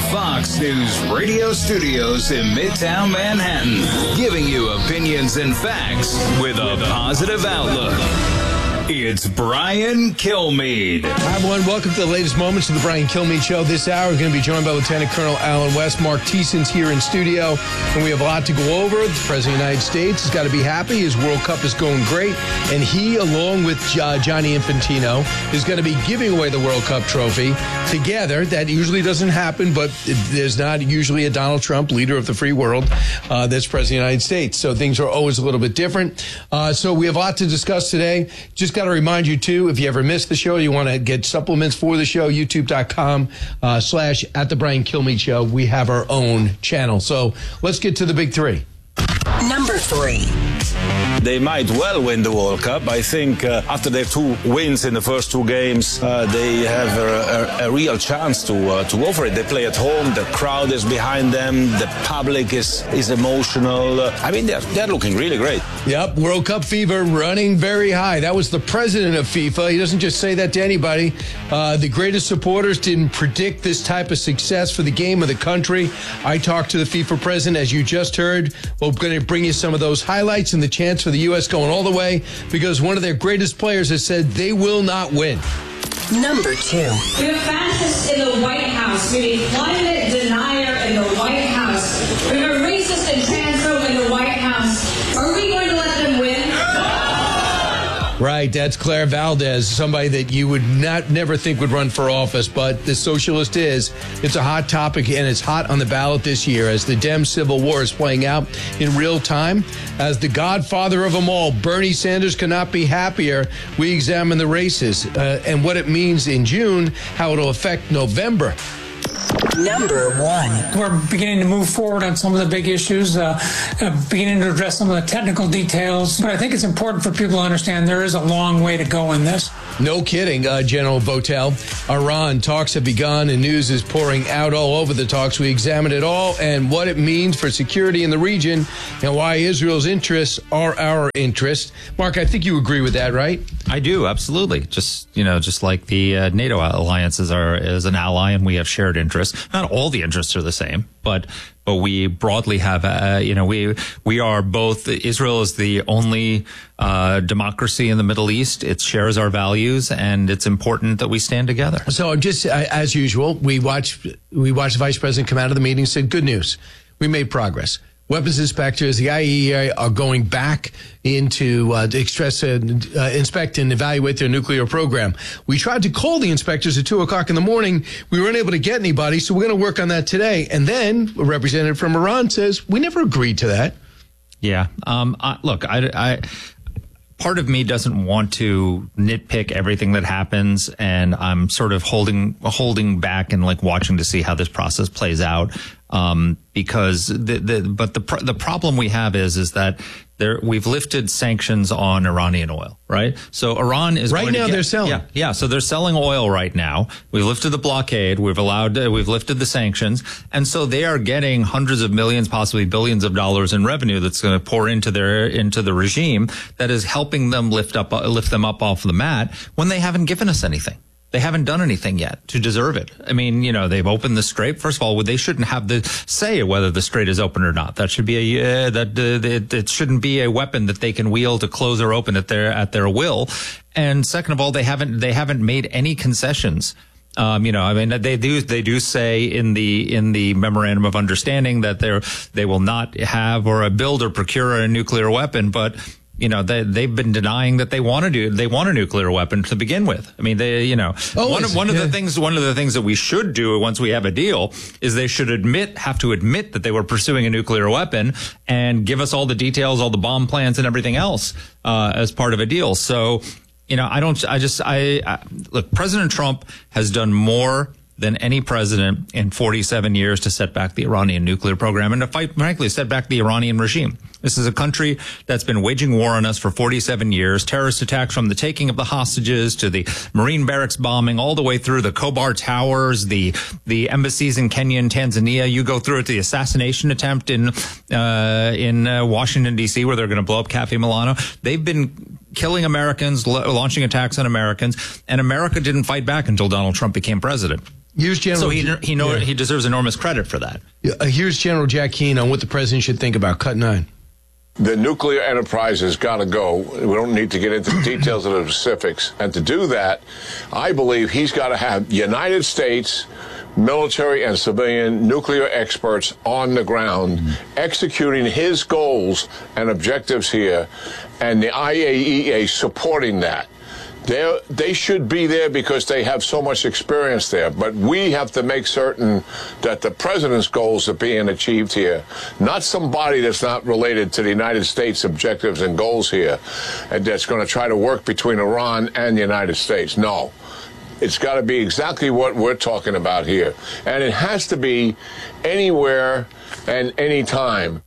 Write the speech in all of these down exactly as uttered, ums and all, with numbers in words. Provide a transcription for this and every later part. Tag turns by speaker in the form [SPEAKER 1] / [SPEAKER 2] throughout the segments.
[SPEAKER 1] Fox News radio studios in Midtown Manhattan, giving you opinions and facts with a positive outlook. It's Brian Kilmeade.
[SPEAKER 2] Hi, everyone. Welcome to the latest moments of the Brian Kilmeade Show. This hour, we're going to be joined by Lieutenant Colonel Alan West. Mark Thiessen's here in studio, and we have a lot to go over. The President of the United States has got to be happy. His World Cup is going great, and he, along with uh, Gianni Infantino, is going to be giving away the World Cup trophy together. That usually doesn't happen, but there's not usually a Donald Trump, leader of the free world, uh, that's President of the United States. So things are always a little bit different. Uh, so we have a lot to discuss today. Just got to remind you, too, if you ever missed the show, you want to get supplements for the show, youtube.com uh, slash at the Brian Kilmeade Show. We have our own channel. So let's get to the big three.
[SPEAKER 3] Number three.
[SPEAKER 4] They might well win the World Cup. I think uh, after their two wins in the first two games, uh, they have a, a, a real chance to uh, to go for it. They play at home. The crowd is behind them. The public is is emotional. Uh, I mean, they're they're looking really great.
[SPEAKER 2] Yep, World Cup fever running very high. That was the president of FIFA. He doesn't just say that to anybody. Uh, the greatest supporters didn't predict this type of success for the game of the country. I talked to the FIFA president, as you just heard. We're going to bring you some of those highlights and the chance for the U S going all the way, because one of their greatest players has said they will not win.
[SPEAKER 3] Number two.
[SPEAKER 5] We have fascists in the White House. We have a climate denier in the White House. We have a racist and transphobe in the White House. Are we going to let them win?
[SPEAKER 2] Right, that's Claire Valdez, somebody that you would not never think would run for office, but the socialist is. It's a hot topic, and it's hot on the ballot this year as the Dem civil war is playing out in real time. As the godfather of them all, Bernie Sanders cannot be happier. We examine the races uh, and what it means in June, how it'll affect November.
[SPEAKER 3] Number one.
[SPEAKER 6] We're beginning to move forward on some of the big issues, uh, uh, beginning to address some of the technical details. But I think it's important for people to understand there is a long way to go in this.
[SPEAKER 2] No kidding, uh, General Votel. Iran talks have begun and news is pouring out all over the talks. We examined it all and what it means for security in the region and why Israel's interests are our interests. Mark, I think you agree with that, right?
[SPEAKER 7] I do, absolutely. Just, you know, just like the uh, NATO alliance is, our, is an ally and we have shared interests. Not all the interests are the same, but but we broadly have, uh, you know, we we are both. Israel is the only uh, democracy in the Middle East. It shares our values, and it's important that we stand together.
[SPEAKER 2] So just uh, as usual, we watched we watched the vice president come out of the meeting and said, "Good news, we made progress." Weapons inspectors, the I A E A, are going back into uh, to express, uh, uh, inspect and evaluate their nuclear program. We tried to call the inspectors at two o'clock in the morning. We weren't able to get anybody, so we're going to work on that today. And then a representative from Iran says, we never agreed to that.
[SPEAKER 7] Yeah. Um, I, look, I, I, part of me doesn't want to nitpick everything that happens, and I'm sort of holding holding back and like watching to see how this process plays out. Um, because the, the, but the, the problem we have is, is that there, we've lifted sanctions on Iranian oil, right? So Iran is
[SPEAKER 2] right
[SPEAKER 7] going
[SPEAKER 2] now
[SPEAKER 7] to get,
[SPEAKER 2] they're selling.
[SPEAKER 7] Yeah, yeah. So they're selling oil right now. We've lifted the blockade. We've allowed, uh, we've lifted the sanctions. And so they are getting hundreds of millions, possibly billions of dollars in revenue that's going to pour into their, into the regime that is helping them lift up, uh, lift them up off the mat when they haven't given us anything. They haven't done anything yet to deserve it. I mean, you know, they've opened the strait. First of all, they shouldn't have the say whether the strait is open or not. That should be a uh, that uh, it, it shouldn't be a weapon that they can wield to close or open at their at their will. And second of all, they haven't they haven't made any concessions. Um, you know, I mean, they do they do say in the in the memorandum of understanding that they they will not have or build or procure a nuclear weapon, but you know, they, they've been denying that they want to do, they want a nuclear weapon to begin with. I mean, they, you know,
[SPEAKER 2] oh,
[SPEAKER 7] one of, one of yeah. the things, one of the things that we should do once we have a deal is they should admit, have to admit that they were pursuing a nuclear weapon and give us all the details, all the bomb plans and everything else, uh, as part of a deal. So, you know, I don't, I just, I, I look, President Trump has done more than any president in forty-seven years to set back the Iranian nuclear program and to fight, frankly, set back the Iranian regime. This is a country that's been waging war on us for forty-seven years, terrorist attacks from the taking of the hostages to the Marine barracks bombing, all the way through the Khobar Towers, the the embassies in Kenya and Tanzania. You go through it, the assassination attempt in uh, in uh, Washington, D C, where they're going to blow up Cafe Milano. They've been killing Americans, launching attacks on Americans, and America didn't fight back until Donald Trump became president.
[SPEAKER 2] Here's General.
[SPEAKER 7] So he he know
[SPEAKER 2] yeah.
[SPEAKER 7] he deserves enormous credit for that.
[SPEAKER 2] Uh, here's General Jack Keane on what the president should think about Cut nine.
[SPEAKER 8] The nuclear enterprise has got to go. We don't need to get into the details of the specifics. And to do that, I believe he's got to have United States military and civilian nuclear experts on the ground mm-hmm. executing his goals and objectives here, and the I A E A supporting that. They're, they should be there because they have so much experience there. But we have to make certain that the president's goals are being achieved here. Not somebody that's not related to the United States objectives and goals here, and that's going to try to work between Iran and the United States. No. It's got to be exactly what we're talking about here. And it has to be anywhere and any time.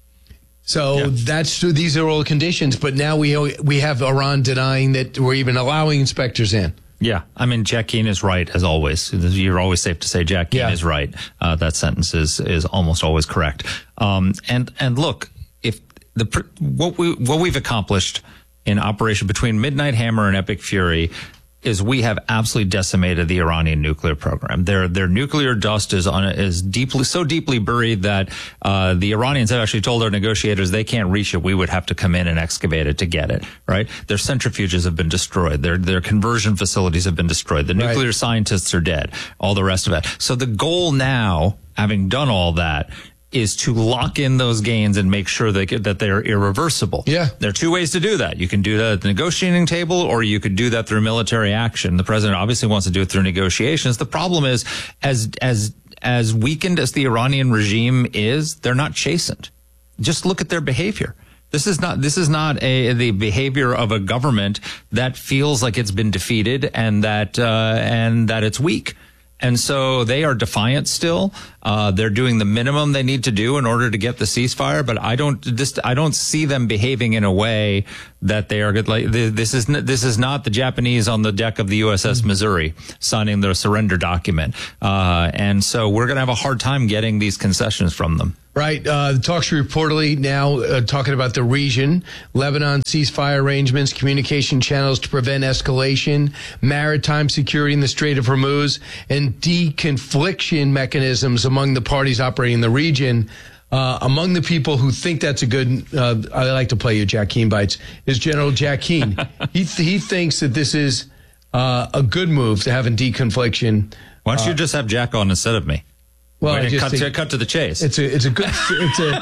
[SPEAKER 2] So
[SPEAKER 7] yeah.
[SPEAKER 2] that's these are all the conditions, but now we we have Iran denying that we're even allowing inspectors in.
[SPEAKER 7] Yeah, I mean, Jack Keane is right, as always. You're always safe to say Jack Keane
[SPEAKER 2] yeah.
[SPEAKER 7] is right. Uh, that sentence is is almost always correct. Um, and and look, if the what we what we've accomplished in Operation between Midnight Hammer and Epic Fury is we have absolutely decimated the Iranian nuclear program. Their their nuclear dust is on is deeply so deeply buried that uh, the Iranians have actually told our negotiators they can't reach it. We would have to come in and excavate it to get it. Right? Their centrifuges have been destroyed. Their their conversion facilities have been destroyed. The nuclear right. scientists are dead. All the rest of it. So the goal now, having done all that, is to lock in those gains and make sure that, that they're irreversible.
[SPEAKER 2] Yeah.
[SPEAKER 7] There are two ways to do that. You can do that at the negotiating table, or you could do that through military action. The president obviously wants to do it through negotiations. The problem is, as, as, as weakened as the Iranian regime is, they're not chastened. Just look at their behavior. This is not, this is not a, the behavior of a government that feels like it's been defeated and that, uh, and that it's weak. And so they are defiant still. Uh, they're doing the minimum they need to do in order to get the ceasefire. But I don't, this, I don't see them behaving in a way that they are good. Like this is, this is not the Japanese on the deck of the U S S Missouri signing their surrender document. Uh, and so we're going to have a hard time getting these concessions from them.
[SPEAKER 2] Right. Uh, the talks reportedly now uh, talking about the region, Lebanon ceasefire arrangements, communication channels to prevent escalation, maritime security in the Strait of Hormuz, and deconfliction mechanisms among the parties operating in the region. Uh, among the people who think that's a good, uh, I like to play your Jack Keane bites, is General Jack Keane. he, th- he thinks that this is uh, a good move to have a deconfliction.
[SPEAKER 7] Why don't
[SPEAKER 2] uh,
[SPEAKER 7] you just have Jack on instead of me?
[SPEAKER 2] Well, I just
[SPEAKER 7] cut,
[SPEAKER 2] think
[SPEAKER 7] to, cut to the chase.
[SPEAKER 2] It's a, it's a good, it's a,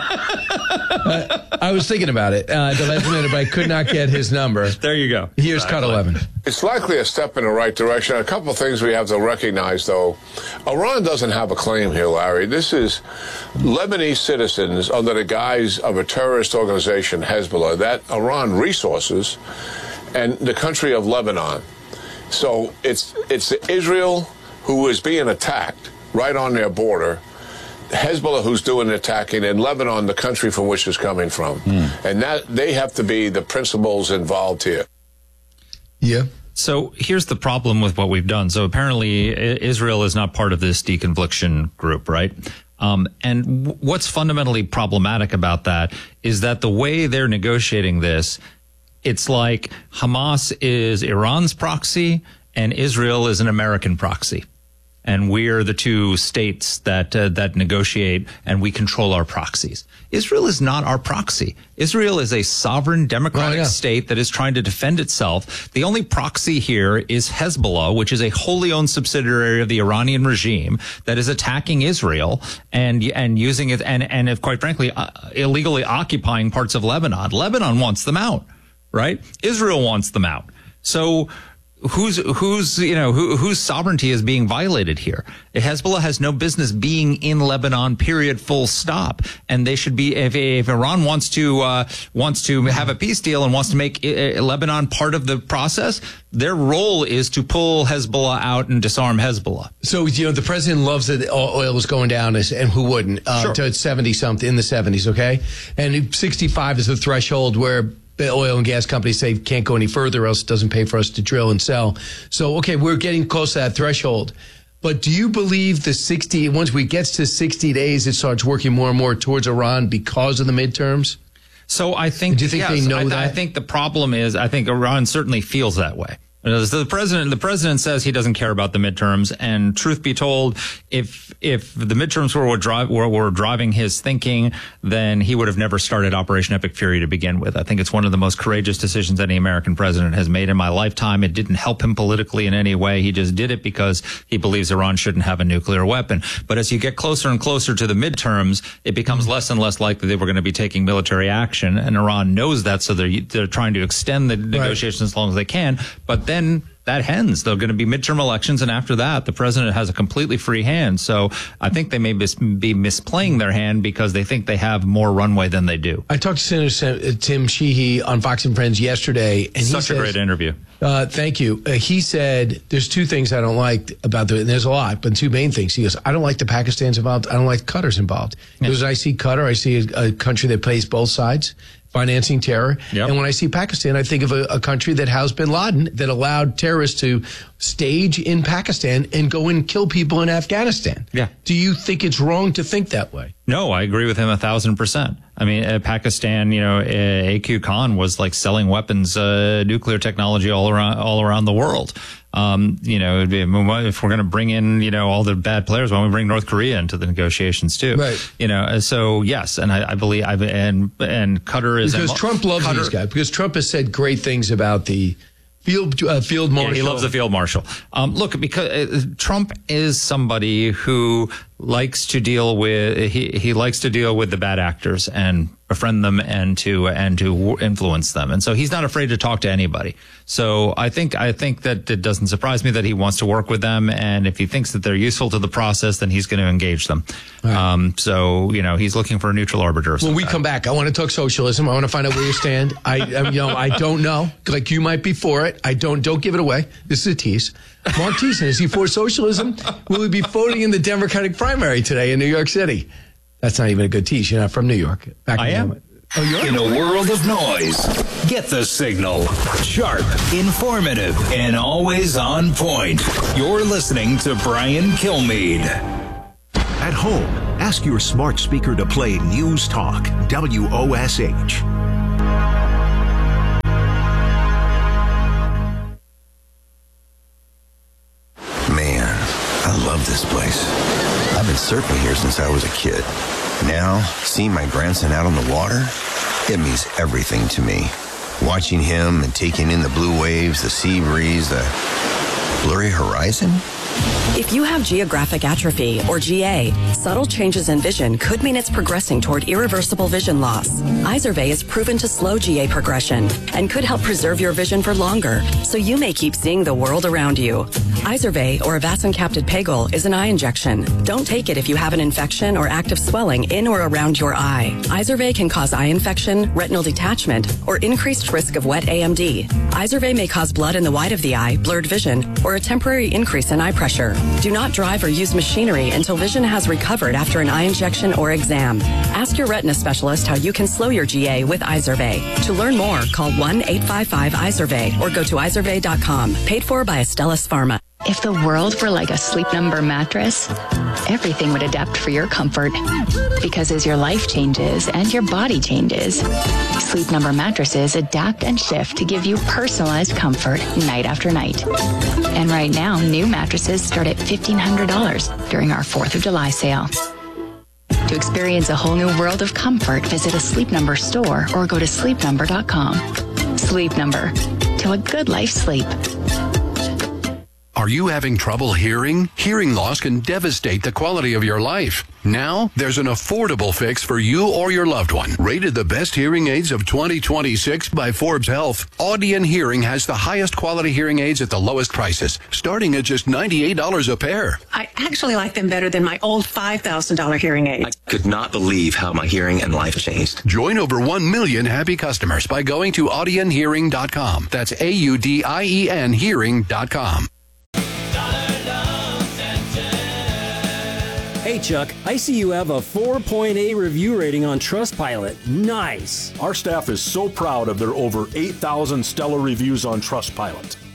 [SPEAKER 2] uh, I was thinking about it uh, the last minute, but I could not get his number.
[SPEAKER 7] There you go.
[SPEAKER 2] Here's cut eleven.
[SPEAKER 8] It's likely a step in the right direction. A couple of things we have to recognize, though. Iran doesn't have a claim here, Larry. This is Lebanese citizens under the guise of a terrorist organization, Hezbollah, that Iran resources, and the country of Lebanon. So it's it's Israel who is being attacked right on their border, Hezbollah who's doing the attacking, and Lebanon, the country from which it's coming from. Mm. And that they have to be the principals involved here.
[SPEAKER 2] Yeah.
[SPEAKER 7] So here's the problem with what we've done. So apparently Israel is not part of this deconfliction group, right? Um, and w- what's fundamentally problematic about that is that the way they're negotiating this, it's like Hamas is Iran's proxy and Israel is an American proxy. And we're the two states that uh, that negotiate, and we control our proxies. Israel is not our proxy. Israel is a sovereign democratic
[SPEAKER 2] oh, yeah.
[SPEAKER 7] state that is trying to defend itself. The only proxy here is Hezbollah, which is a wholly owned subsidiary of the Iranian regime that is attacking Israel and and using it and and if, quite frankly uh, illegally occupying parts of Lebanon. Lebanon wants them out, right? Israel wants them out. So Who's, who's, you know, who, whose sovereignty is being violated here? Hezbollah has no business being in Lebanon, period, full stop. And they should be, if, if Iran wants to, uh, wants to have a peace deal and wants to make uh, Lebanon part of the process, their role is to pull Hezbollah out and disarm Hezbollah.
[SPEAKER 2] So, you know, the president loves that oil is going down, and who wouldn't, uh,
[SPEAKER 7] sure.
[SPEAKER 2] to seventy something in the seventies, okay? And sixty-five is the threshold where the oil and gas companies say can't go any further, else it doesn't pay for us to drill and sell. So, okay, we're getting close to that threshold. But do you believe the sixty, once we get to sixty days, it starts working more and more towards Iran because of the midterms?
[SPEAKER 7] So I think,
[SPEAKER 2] do you think
[SPEAKER 7] yes,
[SPEAKER 2] they know
[SPEAKER 7] I,
[SPEAKER 2] that?
[SPEAKER 7] I think the problem is, I think Iran certainly feels that way. So the president, the president says he doesn't care about the midterms, and truth be told, if if the midterms were what drive were, were driving his thinking, then he would have never started Operation Epic Fury to begin with. I think it's one of the most courageous decisions any American president has made in my lifetime. It didn't help him politically in any way. He just did it because he believes Iran shouldn't have a nuclear weapon. But as you get closer and closer to the midterms, it becomes less and less likely that we're going to be taking military action, and Iran knows that, so they're they're trying to extend the negotiations right. as long as they can. But then that ends. There are going to be midterm elections, and after that, the president has a completely free hand. So I think they may mis- be misplaying their hand because they think they have more runway than they do.
[SPEAKER 2] I talked to Senator Tim Sheehy on Fox and Friends yesterday, and
[SPEAKER 7] such
[SPEAKER 2] he
[SPEAKER 7] a
[SPEAKER 2] says,
[SPEAKER 7] great interview.
[SPEAKER 2] Uh, thank you. Uh, he said there's two things I don't like about the, and there's a lot, but two main things. He goes, I don't like the Pakistan's involved. I don't like Qatar's involved.
[SPEAKER 7] Yeah.
[SPEAKER 2] Because I see Qatar, I see a, a country that plays both sides, financing terror.
[SPEAKER 7] Yep.
[SPEAKER 2] And when I see Pakistan, I think of a, a country that housed bin Laden, that allowed terrorists to stage in Pakistan and go and kill people in Afghanistan.
[SPEAKER 7] Yeah.
[SPEAKER 2] Do you think it's wrong to think that way?
[SPEAKER 7] No, I agree with him a thousand percent. I mean, uh, Pakistan, you know, uh, A Q Khan was like selling weapons, uh, nuclear technology all around, all around the world. Um, you know, if we're going to bring in, you know, all the bad players, why don't we bring North Korea into the negotiations too?
[SPEAKER 2] Right.
[SPEAKER 7] You know, so yes, and I, I believe, I, and and Qatar is
[SPEAKER 2] because Trump loves
[SPEAKER 7] Qatar,
[SPEAKER 2] these guys. Because Trump has said great things about the field uh, field marshal.
[SPEAKER 7] Yeah, he loves the field marshal. Um, look, because uh, Trump is somebody who likes to deal with he he likes to deal with the bad actors and befriend them and to and to influence them, and so he's not afraid to talk to anybody. So I think I think that it doesn't surprise me that he wants to work with them, and if he thinks that they're useful to the process, then he's going to engage them. Right. Um, so you know, he's looking for a neutral arbiter.
[SPEAKER 2] When we come back, I want to talk socialism. I want to find out where you stand. I you know I don't know. Like you might be for it. I don't. Don't give it away. This is a tease. Mark Thiessen, is he for socialism? Will he be voting in the Democratic primary today in New York City? That's not even a good tease. You're not from New York. Back
[SPEAKER 7] I am.
[SPEAKER 2] Moment. Oh, you're
[SPEAKER 1] in a world of noise. Get the signal. Sharp, informative, and always on point. You're listening to Brian Kilmeade.
[SPEAKER 9] At home, ask your smart speaker to play News Talk, W O S H.
[SPEAKER 10] Man, I love this place. I've been surfing here since I was a kid. Now, seeing my grandson out on the water, it means everything to me. Watching him and taking in the blue waves, the sea breeze, the blurry horizon.
[SPEAKER 11] If you have geographic atrophy, or G A, subtle changes in vision could mean it's progressing toward irreversible vision loss. Izervay is proven to slow G A progression and could help preserve your vision for longer, so you may keep seeing the world around you. Izervay, or avacincaptad pegol, is an eye injection. Don't take it if you have an infection or active swelling in or around your eye. Izervay can cause eye infection, retinal detachment, or increased risk of wet A M D. Izervay may cause blood in the white of the eye, blurred vision, or a temporary increase in eye pressure. Do not drive or use machinery until vision has recovered after an eye injection or exam. Ask your retina specialist how you can slow your G A with Izervay. To learn more, call one eight five five Izervay or go to izervay dot com. Paid for by Astellas Pharma.
[SPEAKER 12] If the world were like a Sleep Number mattress, everything would adapt for your comfort. Because as your life changes and your body changes, Sleep Number mattresses adapt and shift to give you personalized comfort night after night. And right now, new mattresses start at fifteen hundred dollars during our fourth of July sale. To experience a whole new world of comfort, visit a Sleep Number store or go to sleep number dot com. Sleep Number. To a good life sleep.
[SPEAKER 13] Are you having trouble hearing? Hearing loss can devastate the quality of your life. Now, there's an affordable fix for you or your loved one. Rated the best hearing aids of twenty twenty-six by Forbes Health, Audion Hearing has the highest quality hearing aids at the lowest prices, starting at just ninety-eight dollars a pair.
[SPEAKER 14] I actually like them better than my old five thousand dollars hearing aids.
[SPEAKER 15] I could not believe how my hearing and life changed.
[SPEAKER 13] Join over one million happy customers by going to audion hearing dot com. That's A U D I E N hearing dot com.
[SPEAKER 16] Hey Chuck, I see you have a four point eight review rating on Trustpilot. Nice.
[SPEAKER 17] Our staff is so proud of their over eight thousand stellar reviews on Trustpilot.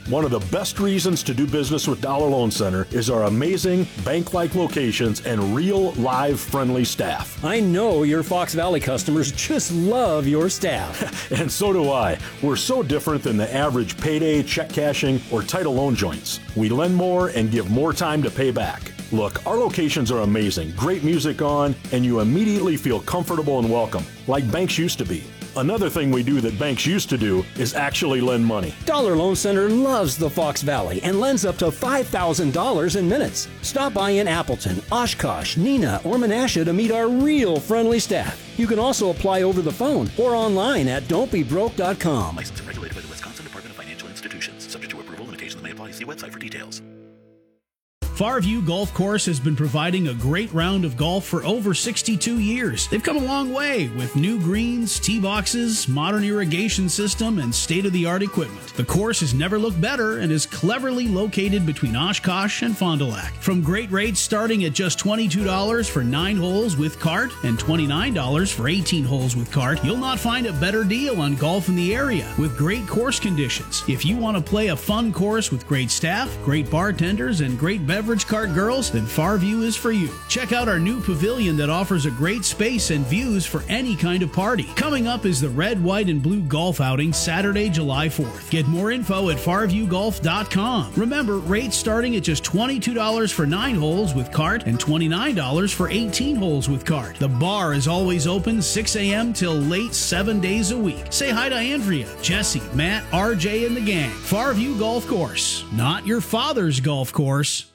[SPEAKER 17] One of the best reasons to do business with Dollar Loan Center is our amazing bank-like locations and real, live, friendly staff.
[SPEAKER 16] I know your Fox Valley customers just love your staff.
[SPEAKER 17] And so do I. We're so different than the average payday, check cashing, or title loan joints. We lend more and give more time to pay back. Look, our locations are amazing, great music on, and you immediately feel comfortable and welcome, like banks used to be. Another thing we do that banks used to do is actually lend money.
[SPEAKER 16] Dollar Loan Center loves the Fox Valley and lends up to five thousand dollars in minutes. Stop by in Appleton, Oshkosh, Neenah, or Menasha to meet our real friendly staff. You can also apply over the phone or online at don't be broke dot com.
[SPEAKER 18] Licensed and regulated by the Wisconsin Department of Financial Institutions. Subject to approval, limitations may apply. See website for details.
[SPEAKER 19] Farview Golf Course has been providing a great round of golf for over sixty-two years. They've come a long way with new greens, tee boxes, modern irrigation system, and state-of-the-art equipment. The course has never looked better and is cleverly located between Oshkosh and Fond du Lac. From great rates starting at just twenty-two dollars for nine holes with cart and twenty-nine dollars for eighteen holes with cart, you'll not find a better deal on golf in the area with great course conditions. If you want to play a fun course with great staff, great bartenders, and great beverages, Beverage Cart Girls, then Farview is for you. Check out our new pavilion that offers a great space and views for any kind of party. Coming up is the Red, White, and Blue Golf Outing Saturday, July fourth. Get more info at farview golf dot com. Remember, rates starting at just twenty-two dollars for nine holes with cart and twenty-nine dollars for eighteen holes with cart. The bar is always open six a.m. till late seven days a week. Say hi to Andrea, Jesse, Matt, R J, and the gang. Farview Golf Course, not your father's golf course.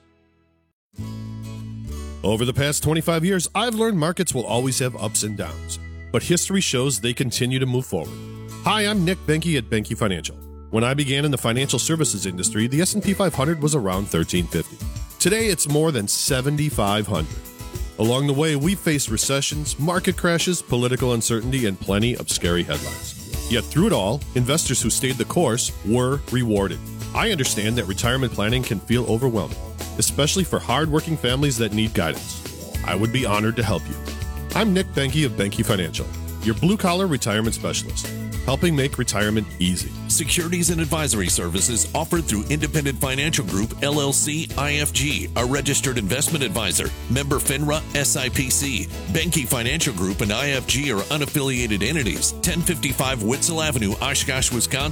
[SPEAKER 20] Over the past twenty-five years, I've learned markets will always have ups and downs, but history shows they continue to move forward. Hi, I'm Nick Benke at Benke Financial. When I began in the financial services industry, the S and P five hundred was around thirteen fifty. Today, it's more than seventy-five hundred. Along the way, we faced recessions, market crashes, political uncertainty, and plenty of scary headlines. Yet through it all, investors who stayed the course were rewarded. I understand that retirement planning can feel overwhelming, especially for hardworking families that need guidance. I would be honored to help you. I'm Nick Benke of Benke Financial, your blue-collar retirement specialist, helping make retirement easy.
[SPEAKER 21] Securities and advisory services offered through Independent Financial Group, L L C, I F G, a registered investment advisor, member FINRA, S I P C. Benke Financial Group and I F G are unaffiliated entities. ten fifty-five Witzel Avenue, Oshkosh, Wisconsin.